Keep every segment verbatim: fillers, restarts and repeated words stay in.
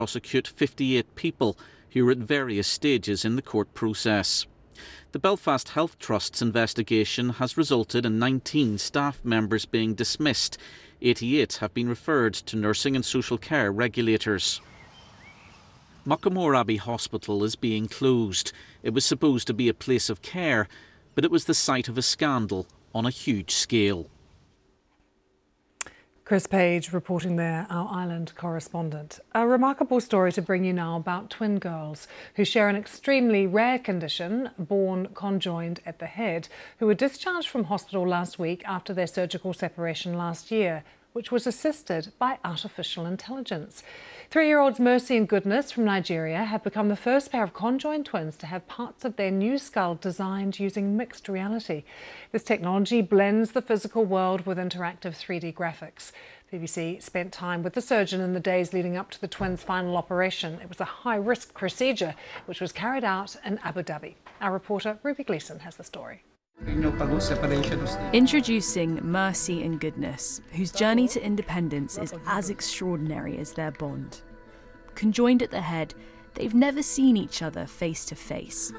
prosecute fifty-eight people who were at various stages in the court process. The Belfast Health Trust's investigation has resulted in nineteen staff members being dismissed. eighty-eight have been referred to nursing and social care regulators. Muckamore Abbey Hospital is being closed. It was supposed to be a place of care, but it was the site of a scandal on a huge scale. Chris Page reporting there, our Ireland correspondent. A remarkable story to bring you now about twin girls who share an extremely rare condition, born conjoined at the head, who were discharged from hospital last week after their surgical separation last year, which was assisted by artificial intelligence. Three-year-olds Mercy and Goodness from Nigeria have become the first pair of conjoined twins to have parts of their new skull designed using mixed reality. This technology blends the physical world with interactive three D graphics. The B B C spent time with the surgeon in the days leading up to the twins' final operation. It was a high-risk procedure which was carried out in Abu Dhabi. Our reporter Ruby Gleeson has the story. Introducing Mercy and Goodness, whose journey to independence is as extraordinary as their bond. Conjoined at the head, they've never seen each other face to face.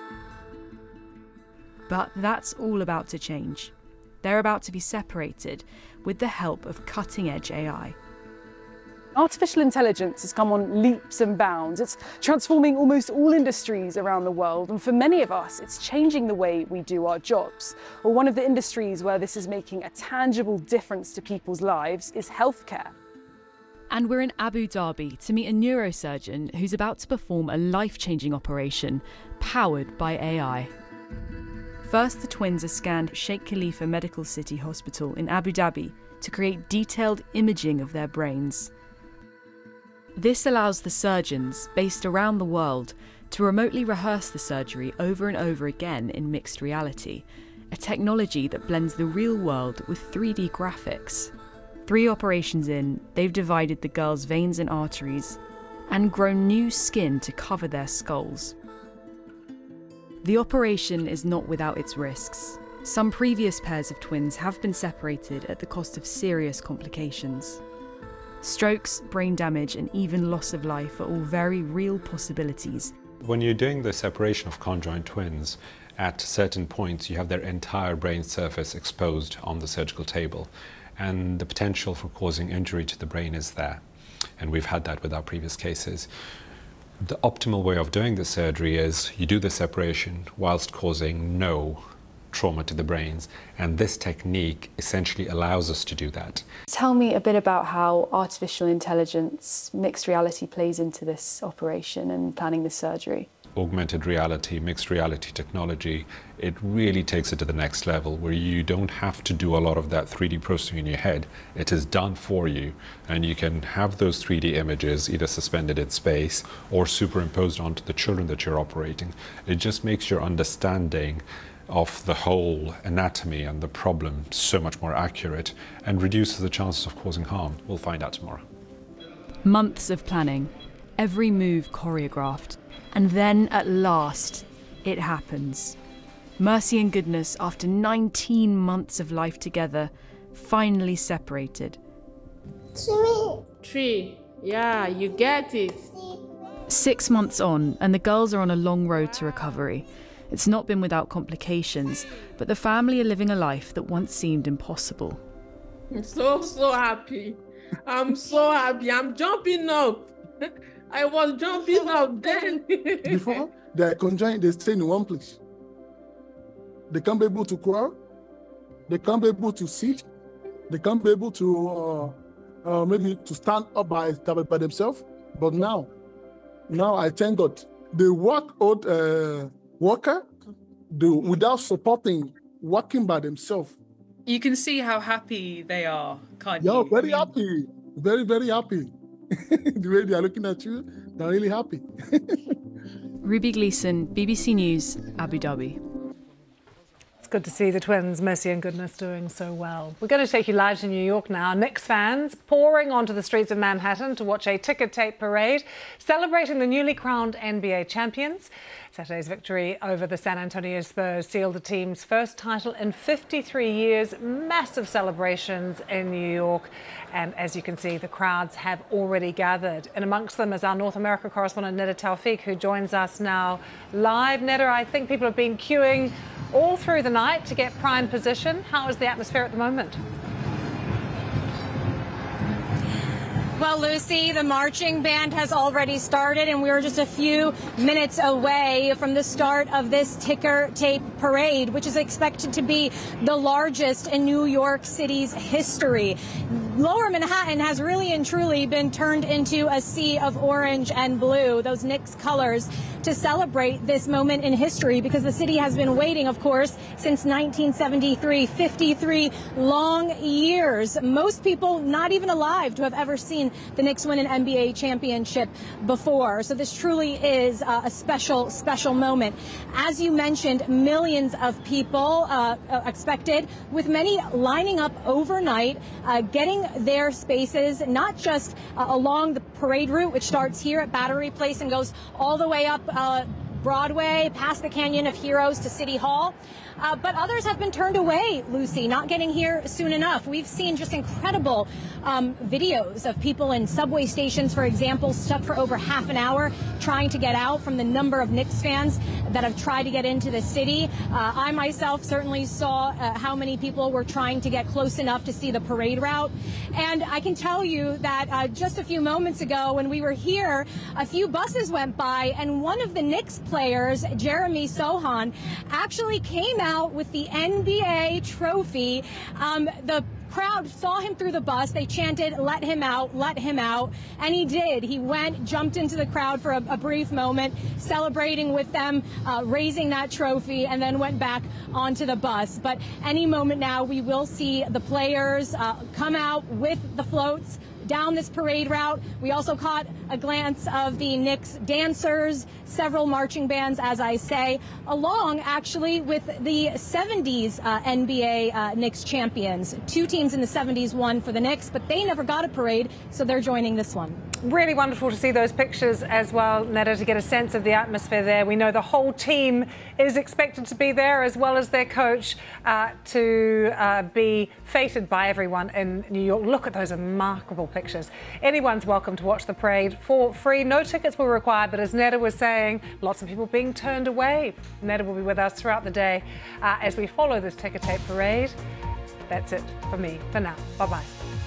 But that's all about to change. They're about to be separated with the help of cutting-edge A I. Artificial intelligence has come on leaps and bounds. It's transforming almost all industries around the world, and for many of us, it's changing the way we do our jobs. Well, one of the industries where this is making a tangible difference to people's lives is healthcare. And we're in Abu Dhabi to meet a neurosurgeon who's about to perform a life-changing operation powered by A I. First, the twins are scanned at Sheikh Khalifa Medical City Hospital in Abu Dhabi to create detailed imaging of their brains. This allows the surgeons, based around the world, to remotely rehearse the surgery over and over again in mixed reality, a technology that blends the real world with three D graphics. Three operations in, they've divided the girls' veins and arteries and grown new skin to cover their skulls. The operation is not without its risks. Some previous pairs of twins have been separated at the cost of serious complications. Strokes, brain damage and even loss of life are all very real possibilities. When you're doing the separation of conjoined twins, at certain points you have their entire brain surface exposed on the surgical table, and the potential for causing injury to the brain is there. And we've had that with our previous cases. The optimal way of doing the surgery is you do the separation whilst causing no trauma to the brains, and this technique essentially allows us to do that. Tell me a bit about how artificial intelligence, mixed reality plays into this operation and planning the surgery. Augmented reality, mixed reality technology, it really takes it to the next level where you don't have to do a lot of that three D processing in your head. It is done for you, and you can have those three D images either suspended in space or superimposed onto the children that you're operating. It just makes your understanding of the whole anatomy and the problem so much more accurate and reduces the chances of causing harm. We'll find out tomorrow. Months of planning, every move choreographed, and then at last, it happens. Mercy and Goodness, after nineteen months of life together, finally separated. Three. Three. Yeah, you get it. Six months on, and the girls are on a long road to recovery. It's not been without complications, but the family are living a life that once seemed impossible. I'm so, so happy. I'm so happy. I'm jumping up. I was jumping up then. Before, they're conjoined, they stay in one place. They can't be able to crawl. They can't be able to sit. They can't be able to uh, uh, maybe to stand up by, by themselves. But now, now I thank God. They walk out, uh, walker, they, without supporting, walking by themselves. You can see how happy they are, can't yeah, you? Yeah, very happy. Very, very happy. The way they are looking at you, they're really happy. Ruby Gleeson, B B C News, Abu Dhabi. Good to see the twins, Mercy and Goodness, doing so well. We're going to take you live to New York now. Knicks fans pouring onto the streets of Manhattan to watch a ticker tape parade celebrating the newly crowned N B A champions. Saturday's victory over the San Antonio Spurs sealed the team's first title in fifty-three years. Massive celebrations in New York. And as you can see, the crowds have already gathered. And amongst them is our North America correspondent, Neda Tawfiq, who joins us now live. Neda, I think people have been queuing all through the night to get prime position. How is the atmosphere at the moment? Well, Lucy, the marching band has already started, and we are just a few minutes away from the start of this ticker tape parade, which is expected to be the largest in New York City's history. Lower Manhattan has really and truly been turned into a sea of orange and blue, those Knicks colors, to celebrate this moment in history, because the city has been waiting, of course, since nineteen seventy-three, fifty-three long years. Most people not even alive to have ever seen the Knicks win an N B A championship before. So this truly is uh, a special, special moment. As you mentioned, millions of people uh, expected, with many lining up overnight, uh, getting their spaces, not just uh, along the parade route, which starts here at Battery Place and goes all the way up uh, Broadway, past the Canyon of Heroes to City Hall. Uh, but others have been turned away, Lucy, not getting here soon enough. We've seen just incredible um, videos of people in subway stations, for example, stuck for over half an hour trying to get out from the number of Knicks fans that have tried to get into the city. Uh, I myself certainly saw uh, how many people were trying to get close enough to see the parade route. And I can tell you that uh, just a few moments ago when we were here, a few buses went by, and one of the Knicks players, Jeremy Sohan, actually came out with the N B A trophy. Um, the crowd saw him through the bus. They chanted, "Let him out, let him out." And he did. He went, jumped into the crowd for a, a brief moment, celebrating with them, uh, raising that trophy, and then went back onto the bus. But any moment now, we will see the players uh, come out with the floats down this parade route. We also caught a glance of the Knicks dancers, several marching bands, as I say, along actually with the seventies uh, N B A uh, Knicks champions. Two teams in the seventies won for the Knicks, but they never got a parade, so they're joining this one. Really wonderful to see those pictures as well, Neda, to get a sense of the atmosphere there. We know the whole team is expected to be there, as well as their coach, uh, to uh, be feted by everyone in New York. Look at those remarkable pictures. Anyone's welcome to watch the parade for free. No tickets were required, but as Neda was saying, lots of people being turned away. Neda will be with us throughout the day uh, as we follow this ticker tape parade. That's it for me for now. Bye-bye.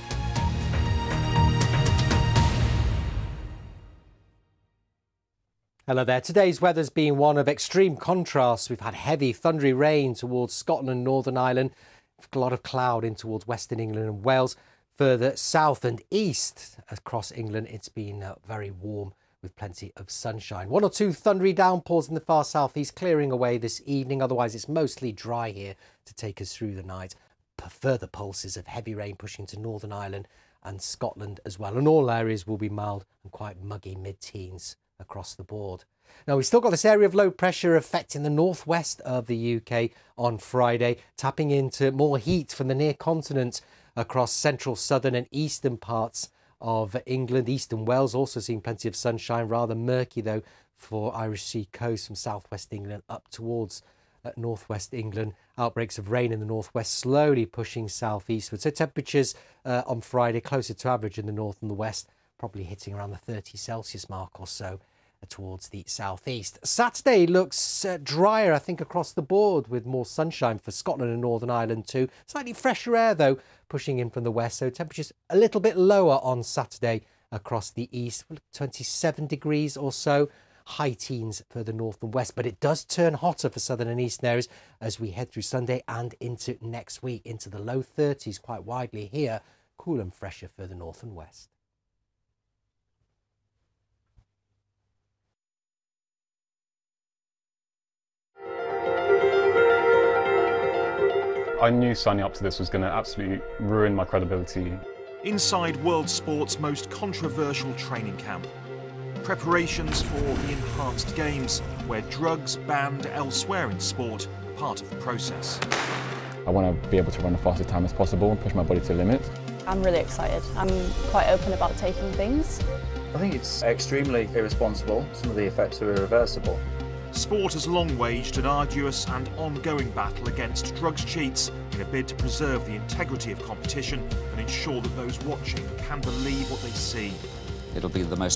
Hello there. Today's weather's been one of extreme contrasts. We've had heavy, thundery rain towards Scotland and Northern Ireland. A lot of cloud in towards Western England and Wales. Further south and east across England, it's been uh, very warm with plenty of sunshine. One or two thundery downpours in the far southeast clearing away this evening. Otherwise, it's mostly dry here to take us through the night. P- further pulses of heavy rain pushing to Northern Ireland and Scotland as well. And all areas will be mild and quite muggy mid-teens across the board. Now, we've still got this area of low pressure affecting the northwest of the U K on Friday, tapping into more heat from the near continent across central, southern and eastern parts of England. Eastern Wales also seeing plenty of sunshine, rather murky though for Irish Sea coast from southwest England up towards uh, northwest England. Outbreaks of rain in the northwest slowly pushing southeastward. So temperatures uh, on Friday closer to average in the north and the west, probably hitting around the thirty Celsius mark or so towards the southeast. Saturday looks uh, drier, I think, across the board with more sunshine for Scotland and Northern Ireland too. Slightly fresher air, though, pushing in from the west, so temperatures a little bit lower on Saturday across the east, twenty-seven degrees or so. High teens further north and west, but it does turn hotter for southern and eastern areas as we head through Sunday and into next week, into the low thirties quite widely here. Cool and fresher further north and west. I knew signing up to this was going to absolutely ruin my credibility. Inside world sport's most controversial training camp. Preparations for the enhanced games, where drugs banned elsewhere in sport part of the process. I want to be able to run the fastest time as possible and push my body to the limit. I'm really excited. I'm quite open about taking things. I think it's extremely irresponsible. Some of the effects are irreversible. Sport has long waged an arduous and ongoing battle against drugs cheats in a bid to preserve the integrity of competition and ensure that those watching can believe what they see. It'll be the most